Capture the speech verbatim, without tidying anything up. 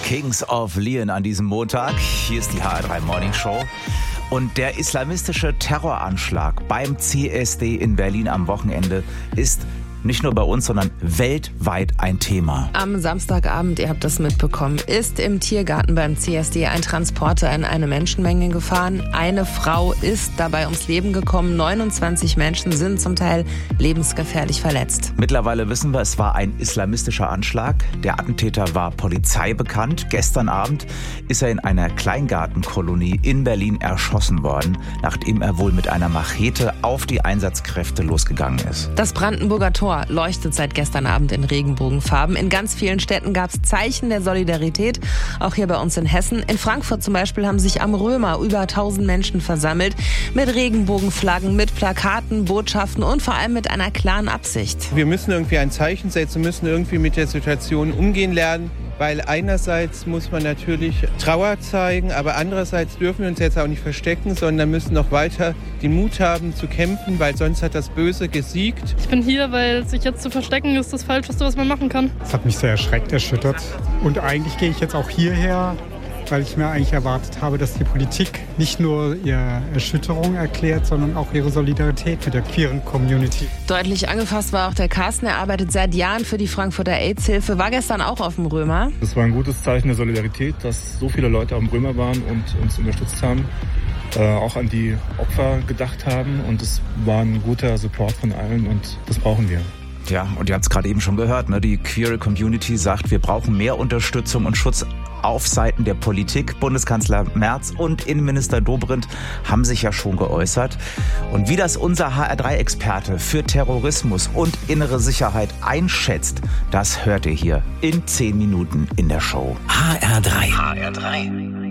Kings of Leon an diesem Montag. Hier ist die H R drei Morning Show. Und der islamistische Terroranschlag beim C S D in Berlin am Wochenende ist nicht nur bei uns, sondern weltweit ein Thema. Am Samstagabend, ihr habt das mitbekommen, ist im Tiergarten beim C S D ein Transporter in eine Menschenmenge gefahren. Eine Frau ist dabei ums Leben gekommen. neunundzwanzig Menschen sind zum Teil lebensgefährlich verletzt. Mittlerweile wissen wir, es war ein islamistischer Anschlag. Der Attentäter war Polizei bekannt. Gestern Abend ist er in einer Kleingartenkolonie in Berlin erschossen worden, nachdem er wohl mit einer Machete auf die Einsatzkräfte losgegangen ist. Das Brandenburger Tor leuchtet seit gestern Abend in Regenbogenfarben. In ganz vielen Städten gab es Zeichen der Solidarität, auch hier bei uns in Hessen. In Frankfurt zum Beispiel haben sich am Römer über tausend Menschen versammelt, mit Regenbogenflaggen, mit Plakaten, Botschaften und vor allem mit einer klaren Absicht. Wir müssen irgendwie ein Zeichen setzen, müssen irgendwie mit der Situation umgehen lernen. Weil einerseits muss man natürlich Trauer zeigen, aber andererseits dürfen wir uns jetzt auch nicht verstecken, sondern müssen noch weiter den Mut haben zu kämpfen, weil sonst hat das Böse gesiegt. Ich bin hier, weil sich jetzt zu verstecken ist das Falscheste, was man machen kann. Das hat mich sehr erschreckt, erschüttert. Und eigentlich gehe ich jetzt auch hierher, weil ich mir eigentlich erwartet habe, dass die Politik nicht nur ihre Erschütterung erklärt, sondern auch ihre Solidarität mit der queeren Community. Deutlich angefasst war auch der Carsten. Er arbeitet seit Jahren für die Frankfurter AIDS-Hilfe, war gestern auch auf dem Römer. Das war ein gutes Zeichen der Solidarität, dass so viele Leute am Römer waren und uns unterstützt haben, äh, auch an die Opfer gedacht haben. Und es war ein guter Support von allen und das brauchen wir. Ja, und ihr habt es gerade eben schon gehört, ne? Die queere Community sagt, wir brauchen mehr Unterstützung und Schutz auf Seiten der Politik. Bundeskanzler Merz und Innenminister Dobrindt haben sich ja schon geäußert. Und wie das unser H R drei Experte für Terrorismus und innere Sicherheit einschätzt, das hört ihr hier in zehn Minuten in der Show. H R drei. H R drei.